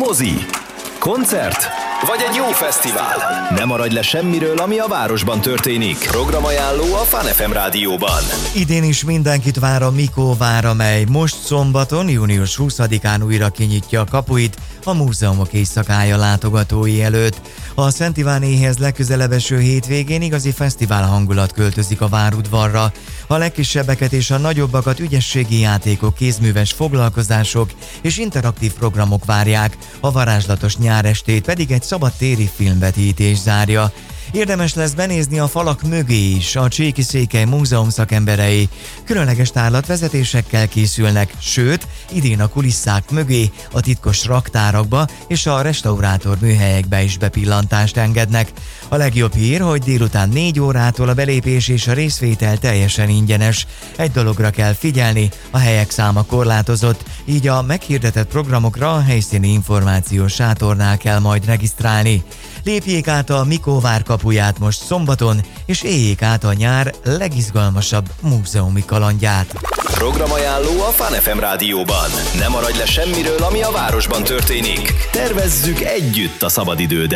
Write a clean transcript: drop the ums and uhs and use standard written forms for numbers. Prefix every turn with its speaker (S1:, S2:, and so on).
S1: Mozi, koncert vagy egy jó fesztivál? Ne maradj le semmiről, ami a városban történik. Programajánló a Fun FM rádióban.
S2: Idén is mindenkit vár a Mikóvár, amely most szombaton, június 20-án újra kinyitja a kapuit a múzeumok éjszakája látogatói előtt. A Szent Ivánéhez legközelebb eső hétvégén igazi fesztivál hangulat költözik a várudvarra. A legkisebbeket és a nagyobbakat ügyességi játékok, kézműves foglalkozások és interaktív programok várják, a varázslatos nyárestét pedig egy szabadtéri filmvetítés zárja. Érdemes lesz benézni a falak mögé is, a Cséki-Székely Múzeum szakemberei különleges tárlatvezetésekkel készülnek, sőt, idén a kulisszák mögé, a titkos raktárakba és a restaurátor műhelyekbe is bepillantást engednek. A legjobb hír, hogy délután 4 órától a belépés és a részvétel teljesen ingyenes. Egy dologra kell figyelni, a helyek száma korlátozott, így a meghirdetett programokra a helyszíni információs sátornál kell majd regisztrálni. Lépjék át a Mikóvár kapuját most szombaton, és éljék át a nyár legizgalmasabb múzeumi kalandját.
S1: Programajánló a Fun FM rádióban. Ne maradj le semmiről, ami a városban történik. Tervezzük együtt a szabadidődet.